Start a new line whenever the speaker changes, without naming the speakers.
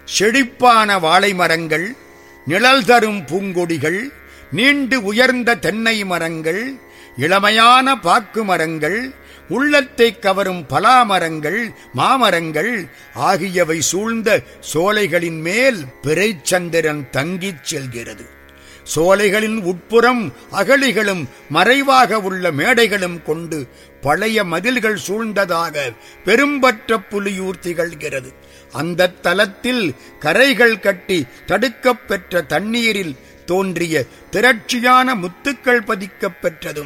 செழிப்பான வாழை மரங்கள், நிழல் தரும் பூங்கொடிகள், நீண்டு உயர்ந்த தென்னை மரங்கள், இளமையான பாக்கு மரங்கள், உள்ளத்தை கவரும் பலாமரங்கள், மாமரங்கள் ஆகியவை சூழ்ந்த சோலைகளின் மேல் பிறைச்சந்திரன் தங்கிச் செல்கிறது. சோலைகளின் உட்புறம் அகழிகளும் மறைவாக உள்ள மேடைகளும் கொண்டு பழைய மதில்கள் சூழ்ந்ததாக பெரும்பற்ற புலியூர் திகழ்கிறது. அந்த தலத்தில் கரைகள் கட்டி தடுக்கப் பெற்ற தண்ணீரில் தோன்றிய திரட்சியான முத்துக்கள் பதிக்கப் பெற்றதும்